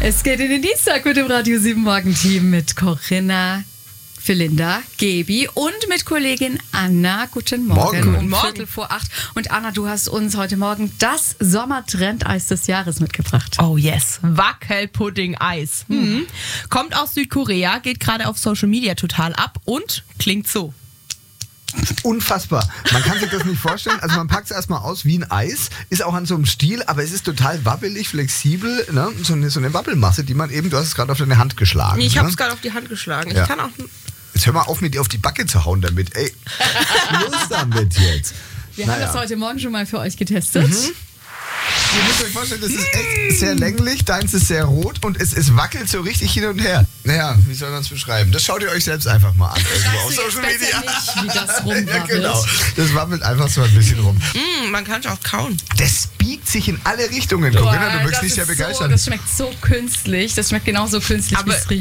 Es geht in den Dienstag mit dem Radio 7 Morgenteam mit Corinna, Philinda, Gebi und mit Kollegin Anna. Guten Morgen. Um 7:45. Und Anna, du hast uns heute Morgen das Sommertrendeis des Jahres mitgebracht. Oh yes, Wackelpudding-Eis. Kommt aus Südkorea, geht gerade auf Social Media total ab und klingt so. Unfassbar. Man kann sich das nicht vorstellen. Also man packt es erstmal aus wie ein Eis, ist auch an so einem Stiel, aber es ist total wabbelig, flexibel. Ne? So eine Wabbelmasse, die man eben, du hast es gerade auf deine Hand geschlagen. Ich habe es ne? gerade auf die Hand geschlagen. Ja. Ich kann auch... Jetzt hör mal auf, mit dir auf die Backe zu hauen damit. Ey, Schluss damit jetzt. Wir haben das heute Morgen schon mal für euch getestet. Ihr müsst euch vorstellen, das ist echt sehr länglich, deins ist sehr rot und es wackelt so richtig hin und her. Naja, wie soll man es beschreiben? Das schaut ihr euch selbst einfach mal an. Irgendwo auf Social Media. Nicht, wie das rumwabbelt. Ja, genau. Das wabbelt einfach so ein bisschen rum. man kann es auch kauen. Das biegt sich in alle Richtungen. Corinna, du wirkst nicht sehr begeistert. Das schmeckt so künstlich. Das schmeckt genauso künstlich, wie es riecht.